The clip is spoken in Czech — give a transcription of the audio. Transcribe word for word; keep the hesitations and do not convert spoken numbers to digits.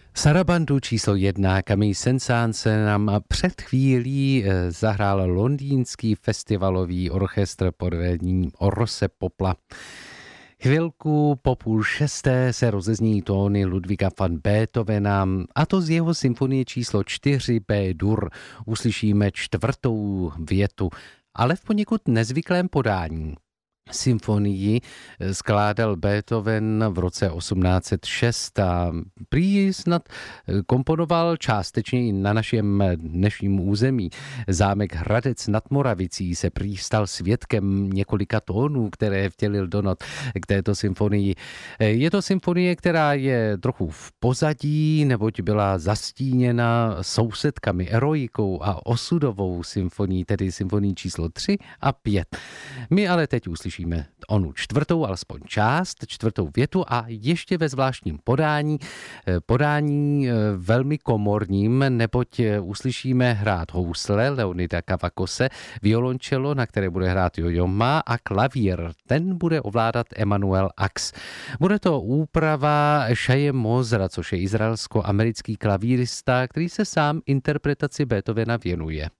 Sarabandu číslo jedna Camille Saint-Saëns nám před chvílí zahrál londýnský festivalový orchestr pod vedením Orose Popla. Chvilku po půl šesté se rozezní tóny Ludwiga van Beethovena, a to z jeho symfonie číslo čtyři B-dur. Uslyšíme čtvrtou větu, ale v poněkud nezvyklém podání. Symfonii skládal Beethoven v roce osmnáct set šest a prý snad komponoval částečně i na našem dnešním území. Zámek Hradec nad Moravicí se prý stal svědkem několika tónů, které vtělil do not k této symfonii. Je to symfonie, která je trochu v pozadí, neboť byla zastíněna sousedkami, eroikou a osudovou symfonií, tedy symfonií číslo tři a pět. My ale teď uslyšíme onu čtvrtou, alespoň část, čtvrtou větu a ještě ve zvláštním podání, podání velmi komorním, neboť uslyšíme hrát housle Leonida Cavacose, violončelo, na které bude hrát Jojo Ma, a klavír, ten bude ovládat Emanuel Ax. Bude to úprava Chaim Mozera, což je izraelsko-americký klavírista, který se sám interpretaci Beethovena věnuje.